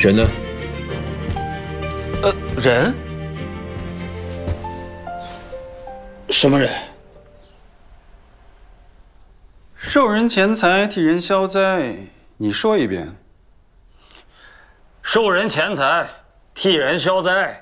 人呢？ 人？ 什么人？ 受人钱财，替人消灾。你说一遍。 受人钱财，替人消灾。